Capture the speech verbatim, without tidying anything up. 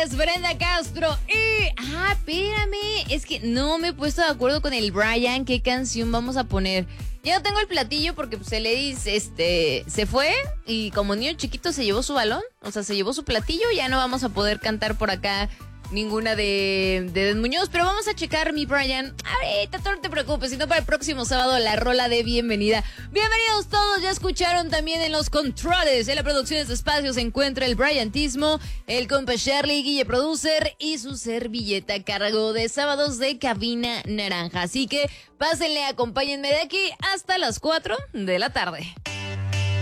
es Brenda Castro y... Ah, espérame, es que no me he puesto de acuerdo con el Brian qué canción vamos a poner. Ya no tengo el platillo porque pues el Edis este, se fue y como niño chiquito se llevó su balón, o sea, se llevó su platillo, ya no vamos a poder cantar por acá ninguna de, de Den Muñoz, pero vamos a checar, mi Brian. Ahorita, no te preocupes, sino para el próximo sábado la rola de bienvenida. Bienvenidos todos, ya escucharon también en los controles. En la producción de este espacio se encuentra el Briantismo, el compa Charlie, Guille Producer y su servilleta a cargo de sábados de Cabina Naranja. Así que pásenle, acompáñenme de aquí hasta las cuatro de la tarde.